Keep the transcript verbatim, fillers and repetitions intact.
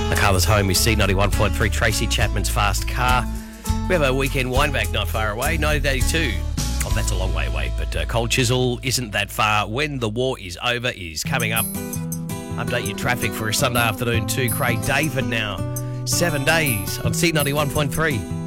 Carla's home is C ninety-one point three, Tracy Chapman's Fast Car. We have a weekend wine back not far away, nineteen eighty-two. Oh, that's a long way away, but uh, Cold Chisel isn't that far. When the War is Over is coming up. Update your traffic for a Sunday afternoon too. Craig David now. Seven days on C ninety-one point three.